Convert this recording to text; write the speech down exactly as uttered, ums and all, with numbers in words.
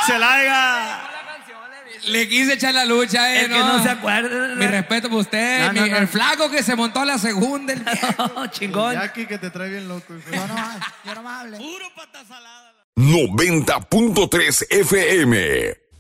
Celaya. Le quise echar la lucha, eh. El que no se acuerda. Mi respeto por usted. No, no, mi- no. El flaco que se montó a la segunda. El viejo. Chingón. Jackie que te trae bien loco. Yo no, yo no me hable. Puro pata salada. noventa punto tres F M.